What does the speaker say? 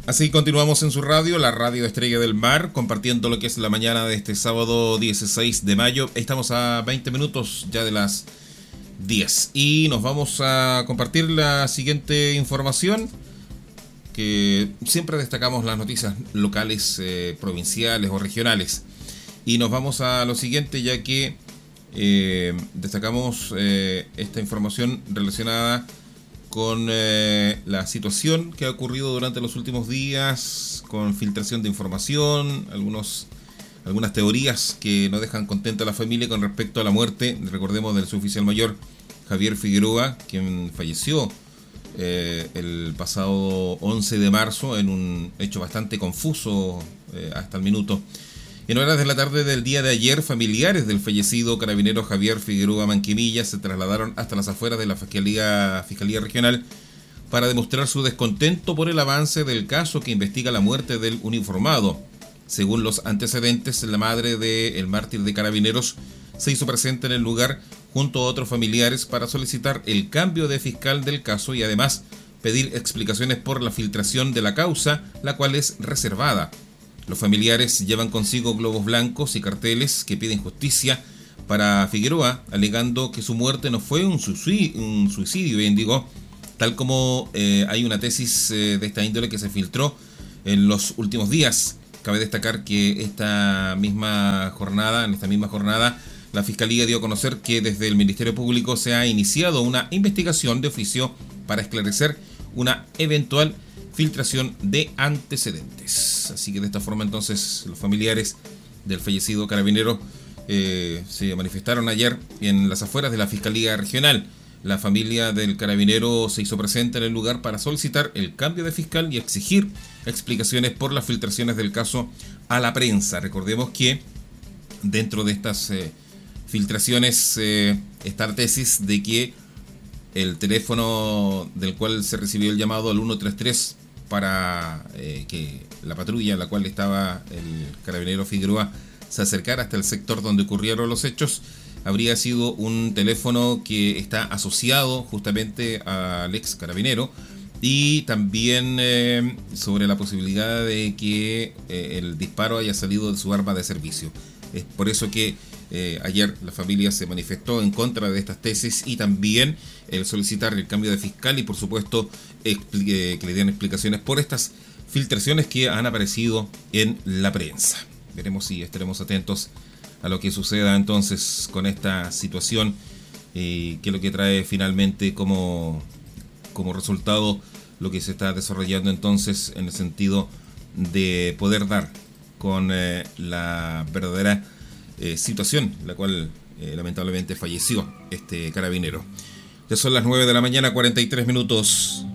Así continuamos en su radio, la radio Estrella del Mar, compartiendo lo que es la mañana de este sábado 16 de mayo. Estamos a 20 minutos ya de las 10 y nos vamos a compartir la siguiente información, que siempre destacamos las noticias locales, provinciales o regionales. Y nos vamos a lo siguiente, ya que destacamos esta información relacionada con la situación que ha ocurrido durante los últimos días, con filtración de información, algunas teorías que no dejan contenta a la familia con respecto a la muerte, recordemos, del suboficial mayor Javier Figueroa, quien falleció el pasado 11 de marzo en un hecho bastante confuso hasta el minuto. En horas de la tarde del día de ayer, familiares del fallecido carabinero Javier Figueroa Manquimilla se trasladaron hasta las afueras de la Fiscalía Regional para demostrar su descontento por el avance del caso que investiga la muerte del uniformado. Según los antecedentes, la madre del mártir de Carabineros se hizo presente en el lugar junto a otros familiares para solicitar el cambio de fiscal del caso y además pedir explicaciones por la filtración de la causa, la cual es reservada. Los familiares llevan consigo globos blancos y carteles que piden justicia para Figueroa, alegando que su muerte no fue un suicidio, bien digo, tal como hay una tesis de esta índole que se filtró en los últimos días. Cabe destacar que en esta misma jornada, la Fiscalía dio a conocer que desde el Ministerio Público se ha iniciado una investigación de oficio para esclarecer una eventual filtración de antecedentes. Así que de esta forma entonces los familiares del fallecido carabinero se manifestaron ayer en las afueras de la Fiscalía Regional. La familia del carabinero se hizo presente en el lugar para solicitar el cambio de fiscal y exigir explicaciones por las filtraciones del caso a la prensa. Recordemos que dentro de estas filtraciones está la tesis de que el teléfono del cual se recibió el llamado al 133 para que la patrulla en la cual estaba el carabinero Figueroa se acercara hasta el sector donde ocurrieron los hechos habría sido un teléfono que está asociado justamente al ex carabinero, y también sobre la posibilidad de que el disparo haya salido de su arma de servicio. Es por eso que ayer la familia se manifestó en contra de estas tesis y también el solicitar el cambio de fiscal y por supuesto que le den explicaciones por estas filtraciones que han aparecido en la prensa. Veremos si estaremos atentos a lo que suceda entonces con esta situación y qué es lo que trae finalmente como resultado lo que se está desarrollando entonces en el sentido de poder dar con la verdadera situación en la cual lamentablemente falleció este carabinero. Ya son las 9 de la mañana, 43 minutos.